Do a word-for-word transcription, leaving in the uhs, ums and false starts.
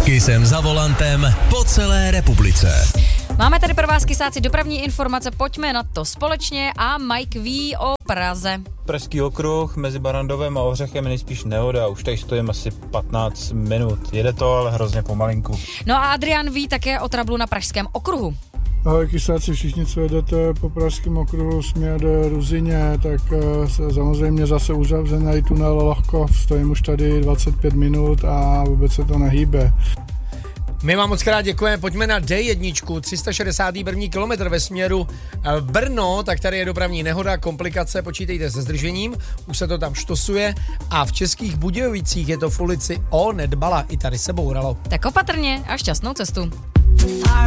Kysem za volantem po celé republice. Máme tady pro vás, kysáci, dopravní informace, pojďme na to společně a Mike ví o Praze. Pražský okruh mezi Barrandovem a Ohřechem je nejspíš nehoda, už tady stojím asi patnáct minut, jede to, ale hrozně pomalinku. No a Adrian ví také o trablu na Pražském okruhu. Ahoj kysáci, všichni, co jedete po Pražském okruhu směr Ruzyně, tak se samozřejmě zase uzavřený tunel Lohkov, stojím už tady dvacet pět minut a vůbec se to nehýbe. My vám moc krát děkujeme, pojďme na D jedna, tři sta šedesátý první kilometr ve směru Brno, tak tady je dopravní nehoda, komplikace, počítejte se zdržením, už se to tam štosuje a v Českých Budějovicích je to v ulici O Nedbala, i tady se bouralo. Tak opatrně a šťastnou cestu.